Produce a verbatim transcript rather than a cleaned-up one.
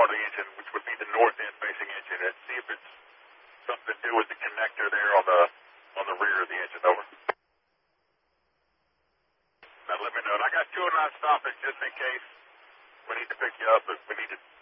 part of the engine, which would be the north end facing engine, and see if it's something to do with the connector there on the on the rear of the engine. Over. Now let me know. And I got two oh nine stopping just in case we need to pick you up if we need to